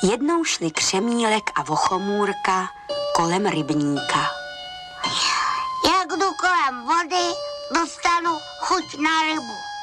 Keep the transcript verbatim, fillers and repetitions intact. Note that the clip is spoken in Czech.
Jednou šli Křemílek a Vochomůrka kolem rybníka. Jak jdu kolem vody, dostanu chuť na rybu.